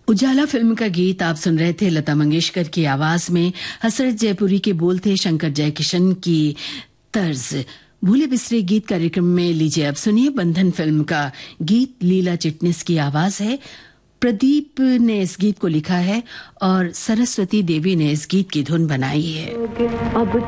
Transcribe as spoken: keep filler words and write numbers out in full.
उजाला film का गीत आप सुन रहे थे। लता मंगेशकर की आवाज में हसरत जयपुरी के बोल थे शंकर जयकिशन की तर्ज। भूले बिसरे गीत कार्यक्रम में लीजिए अब सुनिए बंधन फिल्म का गीत। लीला चिटनिस की आवाज है। प्रदीप ने इस गीत को लिखा है और सरस्वती देवी ने इस गीत की धुन बनाई है। अब